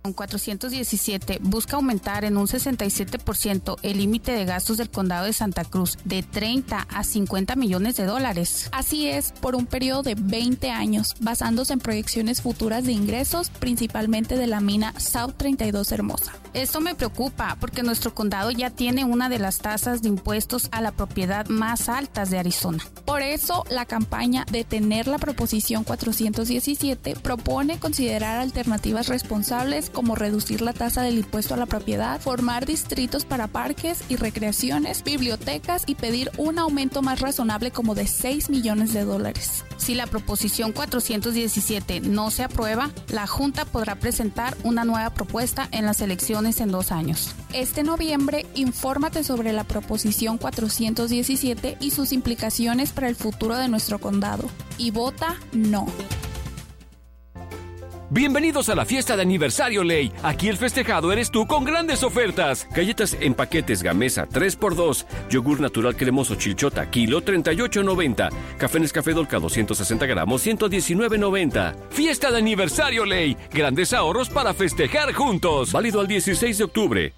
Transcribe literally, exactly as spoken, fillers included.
cuatrocientos diecisiete busca aumentar en un sesenta y siete por ciento el límite de gastos del condado de Santa Cruz de treinta a cincuenta millones de dólares. Así es, por un periodo de veinte años, basándose en proyecciones futuras de ingresos, principalmente de la mina South treinta y dos Hermosa. Esto me preocupa porque nuestro condado ya tiene una de las tasas de impuestos a la propiedad más altas de Arizona. Por eso, la campaña Detener la Proposición cuatrocientos diecisiete propone considerar alternativas responsables como reducir la tasa del impuesto a la propiedad, formar distritos para parques y recreaciones, bibliotecas y pedir un aumento más razonable como de seis millones de dólares. Si la proposición cuatrocientos diecisiete no se aprueba, la Junta podrá presentar una nueva propuesta en las elecciones en dos años. Este noviembre, infórmate sobre la proposición cuatrocientos diecisiete y sus implicaciones para el futuro de nuestro condado. Y vota no. Bienvenidos a la fiesta de aniversario Ley. Aquí el festejado eres tú con grandes ofertas. Galletas en paquetes Gamesa tres por dos. Yogur natural cremoso Chilchota kilo treinta y ocho noventa. Café Nescafé Dolca doscientos sesenta gramos ciento diecinueve noventa. Fiesta de aniversario Ley. Grandes ahorros para festejar juntos. Válido al dieciséis de octubre.